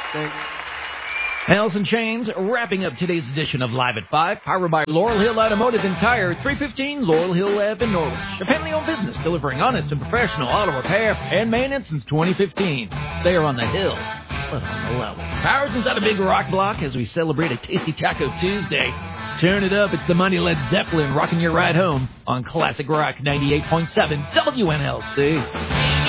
Thanks. Allison Chains wrapping up today's edition of Live at 5, powered by Laurel Hill Automotive and Tire, 315 Laurel Hill Ave in Norwich. A family-owned business delivering honest and professional auto repair and maintenance since 2015. They are on the hill, but on the level. Power's inside a big rock block as we celebrate a tasty Taco Tuesday. Turn it up, it's the mighty Led Zeppelin rocking your ride home on Classic Rock 98.7 WNLC.